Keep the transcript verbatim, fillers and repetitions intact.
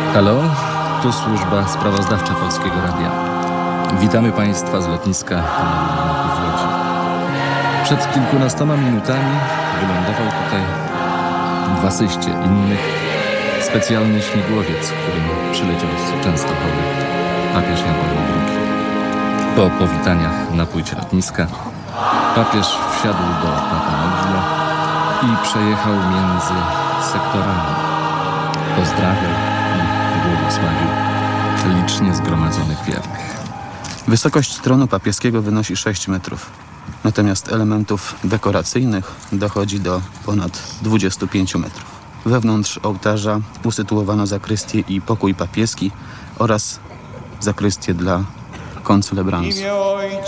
Halo, tu służba sprawozdawcza Polskiego Radia. Witamy Państwa z lotniska Lotników w Łodzi. Przed kilkunastoma minutami wylądował tutaj w asyście innych specjalny śmigłowiec, którym przyleciał z Częstochowy papież Jan Paweł drugi. Po powitaniach na płycie lotniska papież wsiadł do Papanoglo i przejechał między sektorami. Pozdrawiał i błogosławił licznie zgromadzonych wiernych. Wysokość tronu papieskiego wynosi sześć metrów. Natomiast elementów dekoracyjnych dochodzi do ponad dwudziestu pięciu metrów. Wewnątrz ołtarza usytuowano zakrystię i pokój papieski oraz zakrystię dla koncelebransów.